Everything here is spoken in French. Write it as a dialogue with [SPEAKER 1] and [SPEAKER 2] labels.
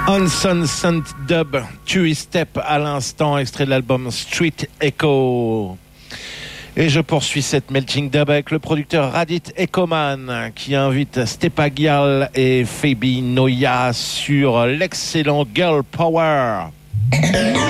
[SPEAKER 1] Hanson Sound Dub, Two Step à l'instant, extrait de l'album Street Echo. Et je poursuis cette melting dub avec le producteur Radit Ekoman qui invite Stepa Gyal et Fabi Noya sur l'excellent Girl Power.